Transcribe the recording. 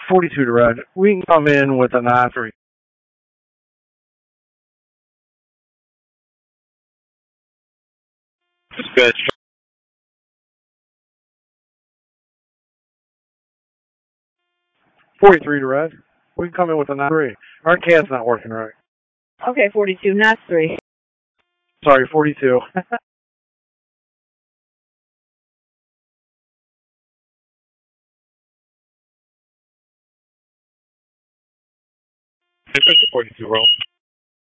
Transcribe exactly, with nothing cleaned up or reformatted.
forty-two to red. We can come in with a nine three. Good. forty-three to red. We can come in with a nine three. Our C A D's not working right. Okay, forty-two, not three. Sorry, forty-two. forty-two roll.